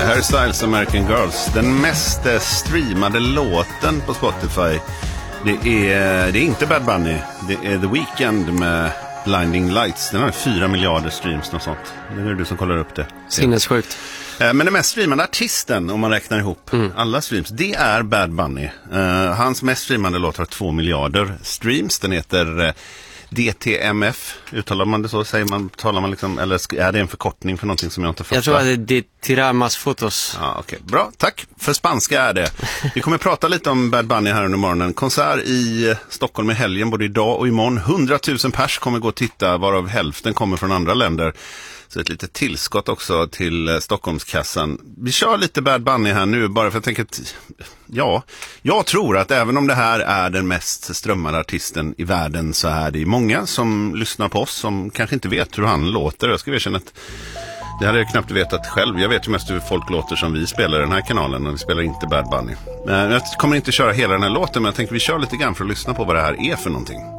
Harry Styles, American Girls. Den mest streamade låten på Spotify. Det är inte Bad Bunny. Det är The Weeknd med Blinding Lights. Den har 4 miljarder streams och sånt. Det är du som kollar upp det. Sinnessjukt. Men den mest streamade artisten, om man räknar ihop alla streams, det är Bad Bunny. Hans mest streamade låt har 2 miljarder streams. Den heter DTMF. Uttalar man det så? Talar man liksom, eller är det en förkortning för någonting som jag inte fattar? Jag tror att det är Tiramas Fotos. Ja, okej. Bra, tack. För spanska är det. Vi kommer prata lite om Bad Bunny här under morgonen. Konsert i Stockholm i helgen, både idag och imorgon. 100 000 pers kommer gå och titta, varav hälften kommer från andra länder. Så ett litet tillskott också till Stockholmskassan. Vi kör lite Bad Bunny här nu, bara för att jag tänker att, ja, jag tror att även om det här är den mest strömmade artisten i världen, så är det många som lyssnar på oss som kanske inte vet hur han låter. Jag ska erkänna att det hade jag knappt vetat själv. Jag vet ju mest hur folk låter som vi spelar i den här kanalen, och vi spelar inte Bad Bunny. Jag kommer inte köra hela den här låten, men jag tänker vi kör lite grann för att lyssna på vad det här är för någonting.